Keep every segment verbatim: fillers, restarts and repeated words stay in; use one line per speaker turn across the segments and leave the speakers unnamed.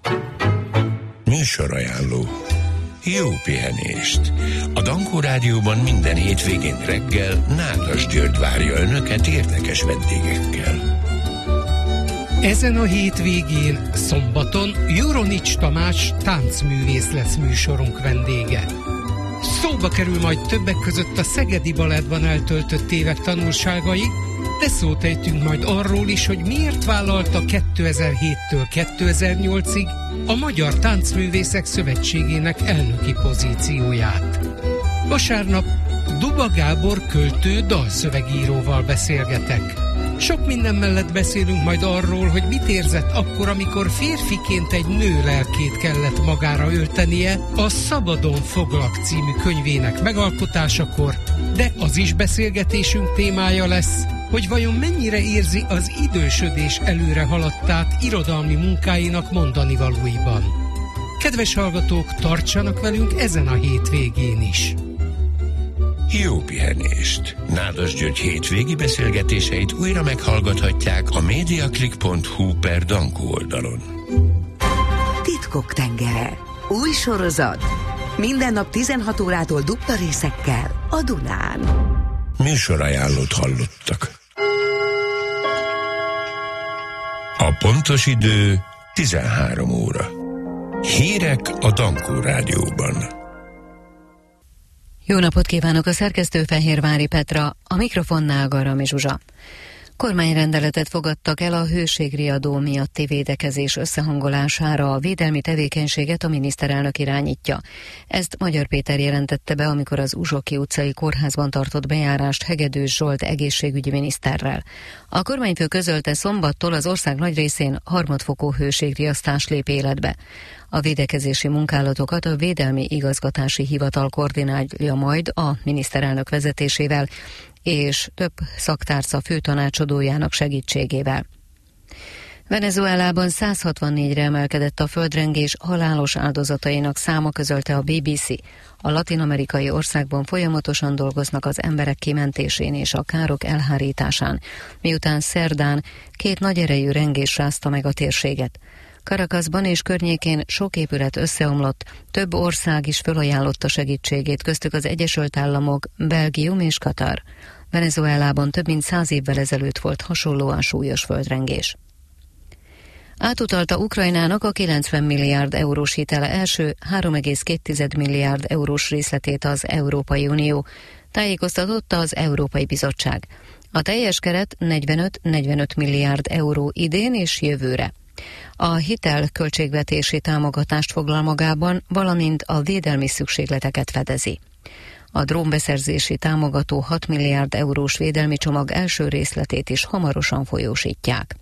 Műsorajánló. Jó pihenést! A Dankó Rádióban minden hétvégén reggel Nádas György várja Önöket érdekes vendégekkel.
Ezen a hétvégén, szombaton Joronics Tamás táncművész lesz műsorunk vendége. Szóba kerül majd többek között a Szegedi Balettban eltöltött évek tanulságai, de szót ejtünk majd arról is, hogy miért vállalta kétezer-héttől kétezer-nyolcig a Magyar Táncművészek Szövetségének elnöki pozícióját. Vasárnap Duba Gábor költő dalszövegíróval beszélgetek. Sok minden mellett beszélünk majd arról, hogy mit érzett akkor, amikor férfiként egy nő lelkét kellett magára öltenie a Szabadon foglak című könyvének megalkotásakor, de az is beszélgetésünk témája lesz, hogy vajon mennyire érzi az idősödés előre haladtát irodalmi munkáinak mondanivalóiban. Kedves hallgatók, tartsanak velünk ezen a hétvégén is!
Jó pihenést! Nádas György hétvégi beszélgetéseit újra meghallgathatják a mediaclick pont hu per Dankó oldalon.
Titkok tengere. Új sorozat. Minden nap tizenhat órától dupla részekkel a Dunán.
Műsorajánlót hallottak. A pontos idő tizenhárom óra. Hírek a Dankó Rádióban.
Jó napot kívánok, a szerkesztő Fehérvári Petra, a mikrofonnál Garami Zsuzsa. Kormányrendeletet fogadtak el a hőségriadó miatti védekezés összehangolására, a védelmi tevékenységet a miniszterelnök irányítja. Ezt Magyar Péter jelentette be, amikor az Uzsoki utcai kórházban tartott bejárást Hegedűs Zsolt egészségügyi miniszterrel. A kormányfő közölte, szombattól az ország nagy részén harmadfokú hőségriasztás lép életbe. A védekezési munkálatokat a Védelmi Igazgatási Hivatal koordinálja majd a miniszterelnök vezetésével és több szaktárca főtanácsadójának segítségével. Venezuelában száz hatvannégyre emelkedett a földrengés halálos áldozatainak száma, közölte a bé bé cé. A latin-amerikai országban folyamatosan dolgoznak az emberek kimentésén és a károk elhárításán, miután szerdán két nagy erejű rengés rázta meg a térséget. Caracasban és környékén sok épület összeomlott, több ország is felajánlotta segítségét, köztük az Egyesült Államok, Belgium és Katar. Venezuelában több mint száz évvel ezelőtt volt hasonlóan súlyos földrengés. Átutalta Ukrajnának a kilencven milliárd eurós hitele első három egész két milliárd eurós részletét az Európai Unió, tájékoztatott az Európai Bizottság. A teljes keret negyvenöt-negyvenöt milliárd euró idén és jövőre. A hitel költségvetési támogatást foglal magában, valamint a védelmi szükségleteket fedezi. A drónbeszerzési támogató hat milliárd eurós védelmi csomag első részletét is hamarosan folyósítják.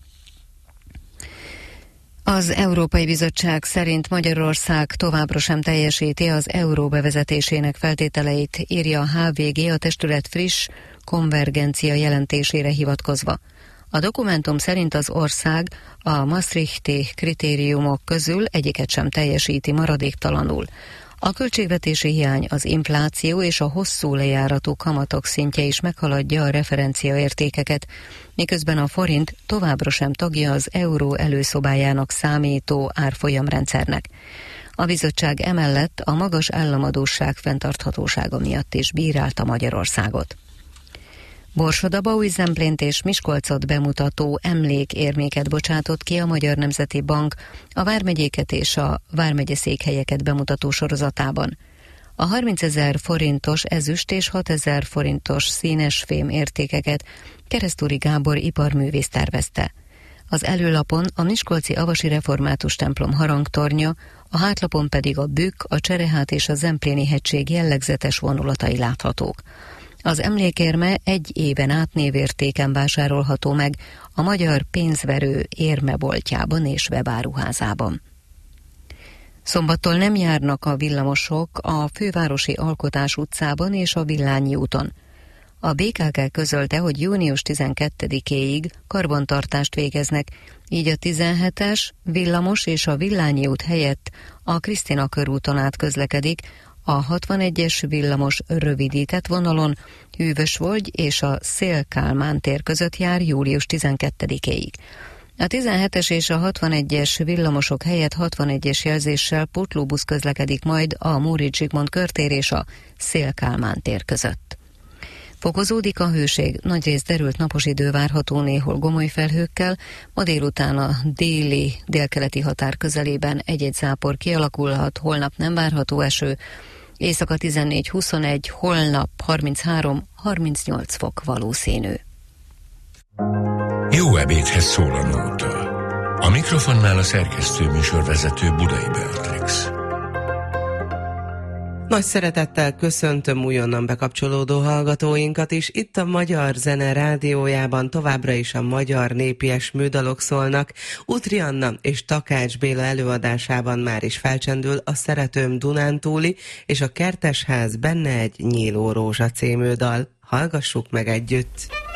Az Európai Bizottság szerint Magyarország továbbra sem teljesíti az euró bevezetésének feltételeit, írja a há vé gé a testület friss konvergencia jelentésére hivatkozva. A dokumentum szerint az ország a maastrichti kritériumok közül egyiket sem teljesíti maradéktalanul. A költségvetési hiány, az infláció és a hosszú lejáratú kamatok szintje is meghaladja a referenciaértékeket, miközben a forint továbbra sem tagja az euró előszobájának számító árfolyamrendszernek. A bizottság emellett a magas államadósság fenntarthatósága miatt is bírálta Magyarországot. Borsod, Bauer-Zemplént és Miskolcot bemutató emlékérméket bocsátott ki a Magyar Nemzeti Bank a vármegyéket és a vármegyeszékhelyeket bemutató sorozatában. A harmincezer forintos ezüst és hatezer forintos színes fém értékeket Keresztúri Gábor iparművész tervezte. Az előlapon a miskolci Avasi Református templom harangtornya, a hátlapon pedig a Bükk, a Cserehát és a Zempléni hegység jellegzetes vonulatai láthatók. Az emlékérme egy éven át névértéken vásárolható meg a Magyar Pénzverő érmeboltjában és webáruházában. Szombattól nem járnak a villamosok a Fővárosi Alkotás utcában és a Villányi úton. A bé ká ká közölte, hogy június tizenkettedikéig karbantartást végeznek, így a tizenhetes villamos és a Villányi út helyett a Krisztina körúton át közlekedik, a hatvanegyes villamos rövidített vonalon Hűvösvölgy és a Széll-Kálmán tér között jár július tizenkettedikéig. A tizenhetes és a hatvanegyes villamosok helyett hatvanegyes jelzéssel pótlóbusz közlekedik majd a Móricz Zsigmond körtér és a Széll-Kálmán tér között. Fokozódik a hőség, nagyrészt derült napos idő várható néhol gomoly felhőkkel, ma délután a déli, délkeleti határ közelében egy-egy zápor kialakulhat, holnap nem várható eső, éjszaka tizennégy huszonegy, holnap harminchárom harmincnyolc fok valószínű.
Jó ebédhez szól a nóta. A mikrofonnál a szerkesztő műsorvezető Budai Beatrix.
Nagy szeretettel köszöntöm újonnan bekapcsolódó hallgatóinkat is. Itt a Magyar Zene Rádiójában továbbra is a magyar népies műdalok szólnak. Utri Anna és Takács Béla előadásában már is felcsendül a Szeretőm Dunántúli és a Kertesház benne egy nyíló rózsa című dal. Hallgassuk meg együtt!